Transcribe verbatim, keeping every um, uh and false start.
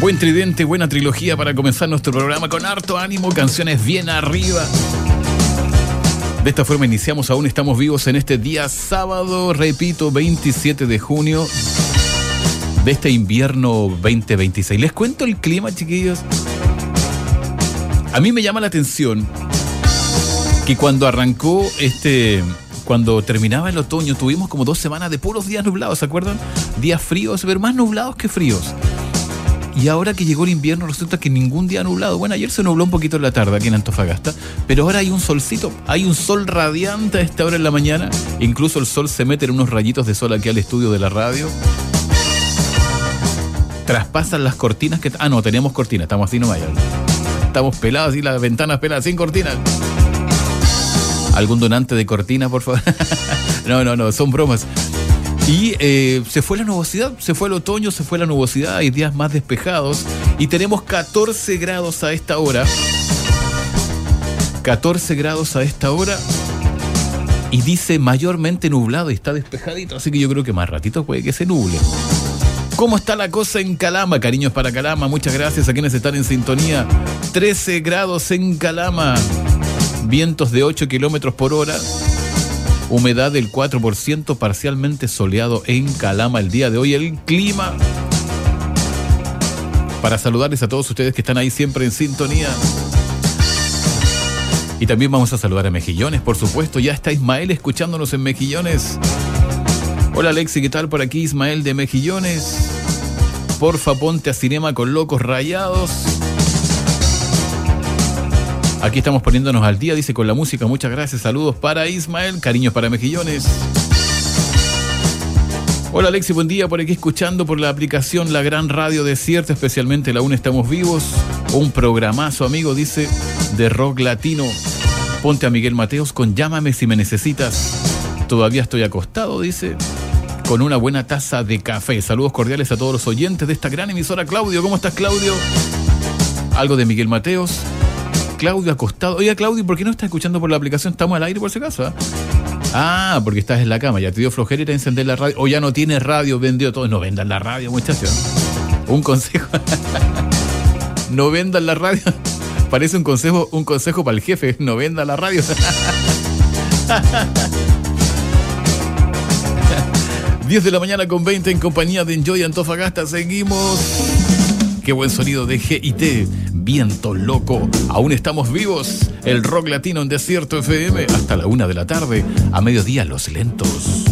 Buen tridente, buena trilogía para comenzar nuestro programa con harto ánimo, canciones bien arriba. De esta forma iniciamos, aún estamos vivos en este día sábado, repito, veintisiete de junio de este invierno veinte veintiséis. Les cuento el clima, chiquillos. A mí me llama la atención que cuando arrancó este... Cuando terminaba el otoño tuvimos como dos semanas de puros días nublados, ¿se acuerdan? Días fríos, pero más nublados que fríos. Y ahora que llegó el invierno resulta que ningún día nublado. Bueno, ayer se nubló un poquito en la tarde aquí en Antofagasta, pero ahora hay un solcito, hay un sol radiante a esta hora en la mañana. Incluso el sol se mete en unos rayitos de sol aquí al estudio de la radio. Traspasan las cortinas que... Ah, no, teníamos cortinas, estamos así nomás. Estamos pelados así, las ventanas peladas, sin cortinas. ¿Algún donante de cortina, por favor? No, no, no, son bromas. Y eh, se fue la nubosidad, se fue el otoño, se fue la nubosidad, hay días más despejados y tenemos catorce grados a esta hora. catorce grados a esta hora y dice mayormente nublado y está despejadito, así que yo creo que más ratito puede que se nuble. ¿Cómo está la cosa en Calama? Cariños para Calama, muchas gracias a quienes están en sintonía. trece grados en Calama. Vientos de ocho kilómetros por hora, humedad del cuatro por ciento, parcialmente soleado en Calama el día de hoy. El clima, para saludarles a todos ustedes que están ahí siempre en sintonía. Y también vamos a saludar a Mejillones, por supuesto. Ya está Ismael escuchándonos en Mejillones. Hola Alexi, ¿qué tal? Por aquí Ismael de Mejillones. Porfa, ponte a Cinema con Locos Rayados. Aquí estamos poniéndonos al día, dice, con la música. Muchas gracias, saludos para Ismael, cariños para Mejillones. Hola Alexi, buen día, por aquí escuchando por la aplicación La Gran Radio Desierto, especialmente la U N Estamos Vivos. Un programazo, amigo, dice, de rock latino. Ponte a Miguel Mateos con Llámame si me necesitas. Todavía estoy acostado, dice, con una buena taza de café. Saludos cordiales a todos los oyentes de esta gran emisora. Claudio, ¿cómo estás, Claudio? Algo de Miguel Mateos. Claudio acostado. Oiga, Claudio, ¿por qué no estás escuchando por la aplicación? Estamos al aire por si acaso, ¿eh? Ah, porque estás en la cama. Ya te dio flojera ir a encender la radio. O ya no tienes radio, vendió todo. No vendan la radio, muchachos. Un consejo. No vendan la radio. Parece un consejo, un consejo para el jefe. No vendan la radio. diez de la mañana con veinte en compañía de Enjoy Antofagasta. Seguimos. Qué buen sonido de G I T. Viento loco. Aún estamos vivos. El rock latino en Desierto F M. Hasta la una de la tarde. A mediodía, Los Lentos.